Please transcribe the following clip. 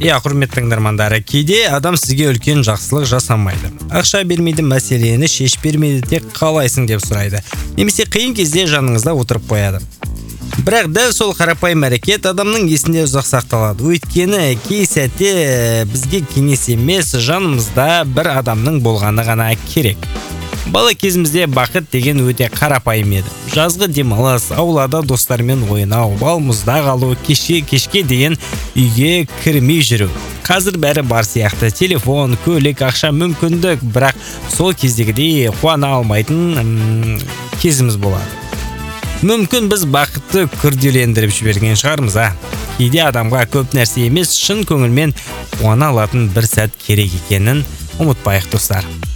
Құрметті тыңдармандар, кейде адам сізге үлкен жақсылық жасамайды. Ақша бермейді, мәселені шешіп бермейді, тек қалайсың деп сұрайды. Немесе қиын кезде жаныңызда отырып қояды. Бірақ дәл сол қарапайым әрекет адамның есінде ұзақ сақталады. Өйткені кей сәтте бізге кеңес емес, жанымызда бір адамның болғаны ғана керек. Бала кезімізде бақыт деген өте қарапайым еді. Жазғы демалыс, аулада достармен ойнау, бал мұзда қалу, кешке дейін үйге кірмей жүру. Қазір бәрі бар сияқты. Телефон, көлік, ақша, мүмкіндік, бірақ сол кездегідей қуана алмайтын кезіміз болады. Мүмкін біз бақытты күрделендіріп жіберген шығармыз, Кейде адамға көп нәрсе емес, шын көңілмен қуана алатын бір сәт керек екенін ұмытпайық достар.